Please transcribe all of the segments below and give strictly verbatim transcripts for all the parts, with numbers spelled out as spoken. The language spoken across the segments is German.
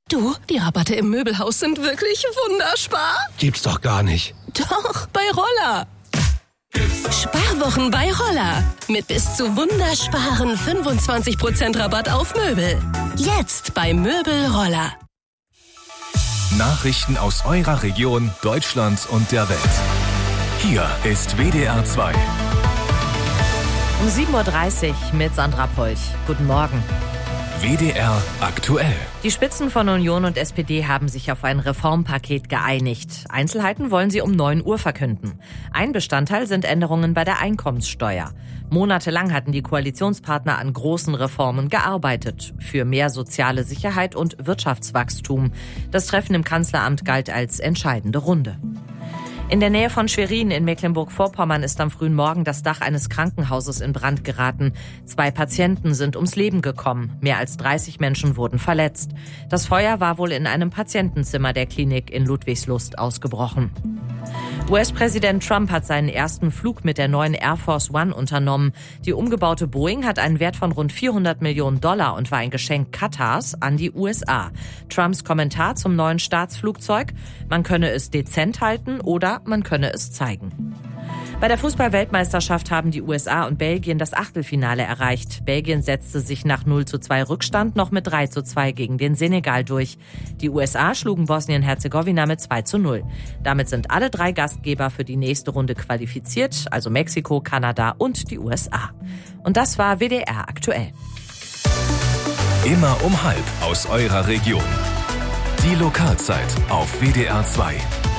Du, die Rabatte im Möbelhaus sind wirklich wunderspar. Gibt's doch gar nicht. Doch, bei Roller. Sparwochen bei Roller. Mit bis zu wundersparen fünfundzwanzig Prozent Rabatt auf Möbel. Jetzt bei Möbel Roller. Nachrichten aus eurer Region, Deutschland und der Welt. Hier ist W D R zwei. Um sieben Uhr dreißig mit Sandra Polch. Guten Morgen. W D R aktuell. Die Spitzen von Union und S P D haben sich auf ein Reformpaket geeinigt. Einzelheiten wollen sie um neun Uhr verkünden. Ein Bestandteil sind Änderungen bei der Einkommenssteuer. Monatelang hatten die Koalitionspartner an großen Reformen gearbeitet. Für mehr soziale Sicherheit und Wirtschaftswachstum. Das Treffen im Kanzleramt galt als entscheidende Runde. In der Nähe von Schwerin in Mecklenburg-Vorpommern ist am frühen Morgen das Dach eines Krankenhauses in Brand geraten. Zwei Patienten sind ums Leben gekommen. Mehr als dreißig Menschen wurden verletzt. Das Feuer war wohl in einem Patientenzimmer der Klinik in Ludwigslust ausgebrochen. U S-Präsident Trump hat seinen ersten Flug mit der neuen Air Force One unternommen. Die umgebaute Boeing hat einen Wert von rund vierhundert Millionen Dollar und war ein Geschenk Katars an die U S A. Trumps Kommentar zum neuen Staatsflugzeug: Man könne es dezent halten oder man könne es zeigen. Bei der Fußball-Weltmeisterschaft haben die U S A und Belgien das Achtelfinale erreicht. Belgien setzte sich nach null zu zwei Rückstand noch mit drei zu zwei gegen den Senegal durch. Die U S A schlugen Bosnien-Herzegowina mit zwei zu null. Damit sind alle drei Gastgeber für die nächste Runde qualifiziert, also Mexiko, Kanada und die U S A. Und das war W D R aktuell. Immer um halb aus eurer Region. Die Lokalzeit auf W D R zwei.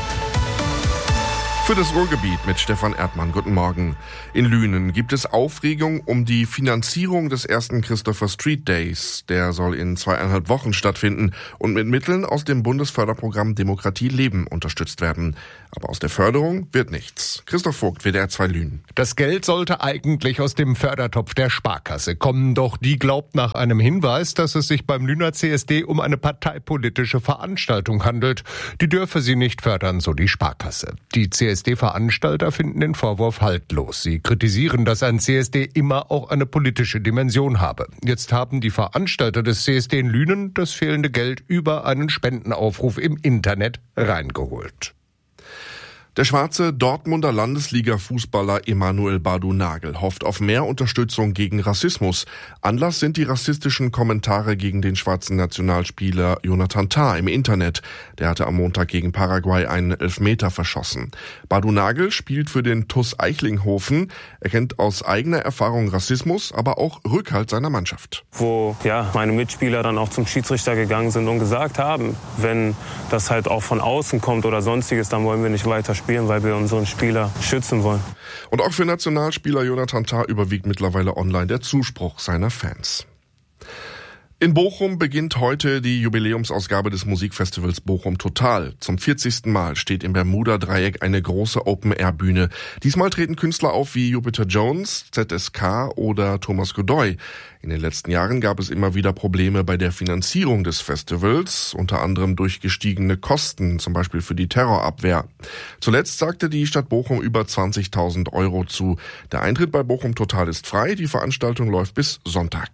Für das Ruhrgebiet mit Stefan Erdmann. Guten Morgen. In Lünen gibt es Aufregung um die Finanzierung des ersten Christopher Street Days. Der soll in zweieinhalb Wochen stattfinden und mit Mitteln aus dem Bundesförderprogramm Demokratie leben unterstützt werden. Aber aus der Förderung wird nichts. Christoph Vogt, W D R zwei Lünen. Das Geld sollte eigentlich aus dem Fördertopf der Sparkasse kommen, doch die glaubt nach einem Hinweis, dass es sich beim Lüner C S D um eine parteipolitische Veranstaltung handelt. Die dürfe sie nicht fördern, so die Sparkasse. Die C S D-Veranstalter finden den Vorwurf haltlos. Sie kritisieren, dass ein C S D immer auch eine politische Dimension habe. Jetzt haben die Veranstalter des C S D in Lünen das fehlende Geld über einen Spendenaufruf im Internet reingeholt. Der schwarze Dortmunder Landesliga-Fußballer Emanuel Badu-Nagel hofft auf mehr Unterstützung gegen Rassismus. Anlass sind die rassistischen Kommentare gegen den schwarzen Nationalspieler Jonathan Tah im Internet. Der hatte am Montag gegen Paraguay einen Elfmeter verschossen. Badu-Nagel spielt für den T U S Eichlinghofen. Er kennt aus eigener Erfahrung Rassismus, aber auch Rückhalt seiner Mannschaft. Wo ja meine Mitspieler dann auch zum Schiedsrichter gegangen sind und gesagt haben, wenn das halt auch von außen kommt oder sonstiges, dann wollen wir nicht weiter spielen. Spielen, weil wir unseren Spieler schützen wollen. Und auch für Nationalspieler Jonathan Tah überwiegt mittlerweile online der Zuspruch seiner Fans. In Bochum beginnt heute die Jubiläumsausgabe des Musikfestivals Bochum Total. Zum vierzigsten Mal steht im Bermuda-Dreieck eine große Open-Air-Bühne. Diesmal treten Künstler auf wie Jupiter Jones, Z S K oder Thomas Godoy. In den letzten Jahren gab es immer wieder Probleme bei der Finanzierung des Festivals, unter anderem durch gestiegene Kosten, zum Beispiel für die Terrorabwehr. Zuletzt sagte die Stadt Bochum über zwanzigtausend Euro zu. Der Eintritt bei Bochum Total ist frei, die Veranstaltung läuft bis Sonntag.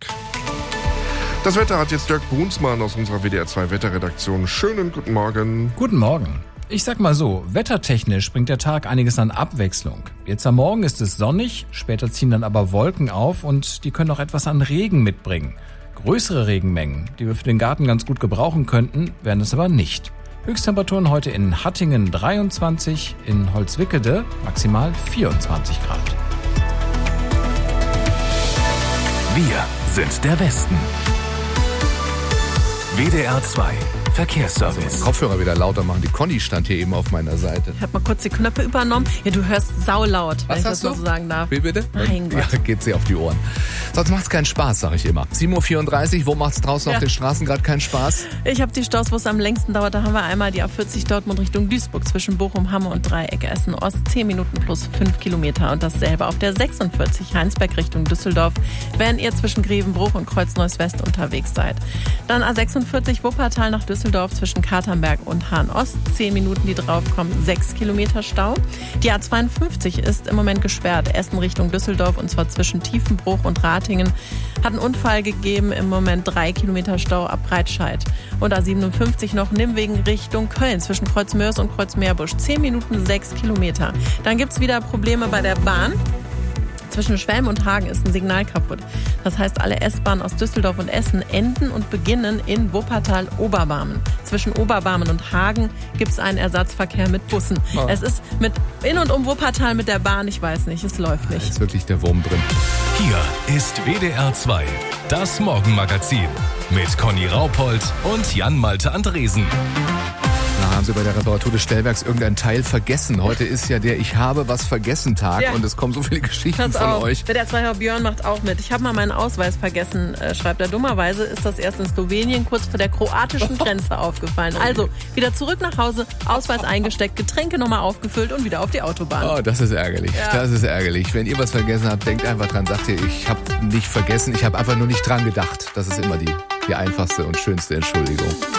Das Wetter hat jetzt Dirk Brunsmann aus unserer W D R zwei Wetterredaktion. Schönen guten Morgen. Guten Morgen. Ich sag mal so, wettertechnisch bringt der Tag einiges an Abwechslung. Jetzt am Morgen ist es sonnig, später ziehen dann aber Wolken auf und die können auch etwas an Regen mitbringen. Größere Regenmengen, die wir für den Garten ganz gut gebrauchen könnten, werden es aber nicht. Höchsttemperaturen heute in Hattingen dreiundzwanzig, in Holzwickede maximal vierundzwanzig Grad. Wir sind der Westen. W D R zwei Verkehrsservice. Kopfhörer wieder lauter machen. Die Conny stand hier eben auf meiner Seite. Ich habe mal kurz die Knöpfe übernommen. Ja, du hörst saulaut, wenn Was ich hast das du? mal so sagen darf. Wie bitte? Mein Gott. Ja, geht sie auf die Ohren. Sonst macht's keinen Spaß, sage ich immer. sieben Uhr vierunddreißig, wo macht's draußen Ja. auf den Straßen gerade keinen Spaß? Ich habe die Staus, wo es am längsten dauert. Da haben wir einmal die A vierzig Dortmund Richtung Duisburg zwischen Bochum, Hamme und Dreieck Essen-Ost. zehn Minuten plus fünf Kilometer. Und dasselbe auf der sechsundvierzig Heinsberg Richtung Düsseldorf, wenn ihr zwischen Grevenbruch und Kreuz Neuss West unterwegs seid. Dann A sechsundvierzig Wuppertal nach Düsseldorf. Düsseldorf zwischen Katernberg und Hahn-Ost. Zehn Minuten, die draufkommen, sechs Kilometer Stau. Die A zweiundfünfzig ist im Moment gesperrt. Essen Richtung Düsseldorf und zwar zwischen Tiefenbruch und Ratingen. Hat einen Unfall gegeben, im Moment drei Kilometer Stau ab Breitscheid. Und A siebenundfünfzig noch Nimwegen Richtung Köln zwischen Kreuzmörs und Kreuzmeerbusch. Zehn Minuten, sechs Kilometer. Dann gibt's wieder Probleme bei der Bahn. Zwischen Schwelm und Hagen ist ein Signal kaputt. Das heißt, alle S-Bahnen aus Düsseldorf und Essen enden und beginnen in Wuppertal-Oberbarmen. Zwischen Oberbarmen und Hagen gibt es einen Ersatzverkehr mit Bussen. Oh. Es ist mit in und um Wuppertal mit der Bahn, ich weiß nicht, es läuft nicht. Da ist wirklich der Wurm drin. Hier ist W D R zwei, das Morgenmagazin mit Conny Raupold und Jan-Malte Andresen. Na, haben Sie bei der Reparatur des Stellwerks irgendeinen Teil vergessen? Heute ist ja der Ich habe was vergessen Tag ja. Und es kommen so viele Geschichten Pass von auf. euch. Der zwei Björn macht auch mit. Ich habe mal meinen Ausweis vergessen, äh, schreibt er. Dummerweise ist das erst in Slowenien kurz vor der kroatischen Grenze aufgefallen. Also wieder zurück nach Hause, Ausweis eingesteckt, Getränke nochmal aufgefüllt und wieder auf die Autobahn. Oh, das ist ärgerlich. Ja. Das ist ärgerlich. Wenn ihr was vergessen habt, denkt einfach dran, sagt ihr, ich habe nicht vergessen, ich habe einfach nur nicht dran gedacht. Das ist immer die, die einfachste und schönste Entschuldigung.